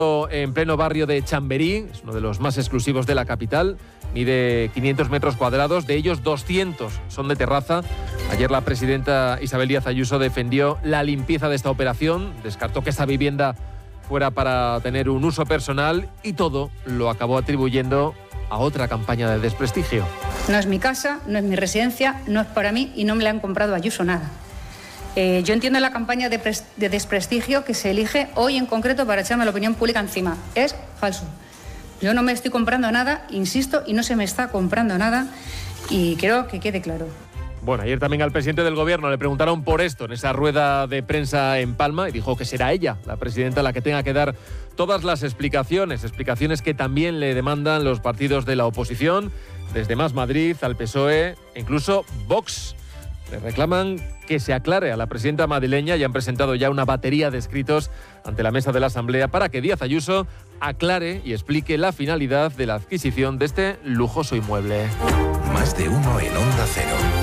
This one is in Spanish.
en pleno barrio de Chamberí, es uno de los más exclusivos de la capital, mide 500 metros cuadrados, de ellos 200 son de terraza. Ayer la presidenta Isabel Díaz Ayuso defendió la limpieza de esta operación, descartó que esta vivienda fuera para tener un uso personal y todo lo acabó atribuyendo a otra campaña de desprestigio. No es mi casa, no es mi residencia, no es para mí y no me la han comprado a Ayuso nada. Yo entiendo la campaña de desprestigio que se elige hoy en concreto para echarme la opinión pública encima. Es falso. Yo no me estoy comprando nada, insisto, y no se me está comprando nada y quiero que quede claro. Bueno, ayer también al presidente del gobierno le preguntaron por esto en esa rueda de prensa en Palma y dijo que será ella, la presidenta, la que tenga que dar todas las explicaciones que también le demandan los partidos de la oposición, desde Más Madrid al PSOE, incluso Vox. Le reclaman que se aclare a la presidenta madrileña y han presentado ya una batería de escritos ante la mesa de la Asamblea para que Díaz Ayuso aclare y explique la finalidad de la adquisición de este lujoso inmueble. Más de uno en Onda Cero.